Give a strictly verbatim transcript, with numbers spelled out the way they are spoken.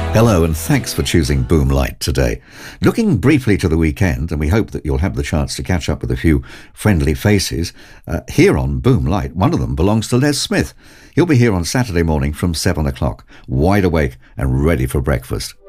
Hello and thanks for choosing Boom Light today. Looking briefly to the weekend, and we hope that you'll have the chance to catch up with a few friendly faces, uh, here on Boom Light, one of them belongs to Les Smith. He'll be here on Saturday morning from seven o'clock, wide awake and ready for breakfast.